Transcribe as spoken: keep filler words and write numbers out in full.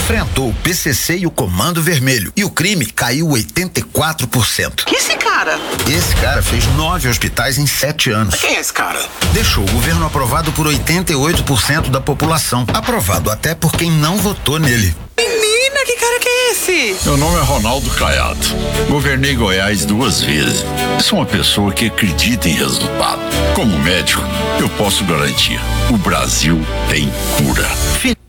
enfrentou o P C C e o Comando Vermelho e o crime caiu oitenta e quatro por cento. Que esse cara? Esse cara fez nove hospitais em sete anos. Quem é esse cara? Deixou o governo aprovado por oitenta e oito por cento da população. Aprovado até por quem não votou nele. Menina, que cara que é esse? Meu nome é Ronaldo Caiado. Governei Goiás duas vezes. Sou uma pessoa que acredita em resultado. Como médico, eu posso garantir: o Brasil tem cura.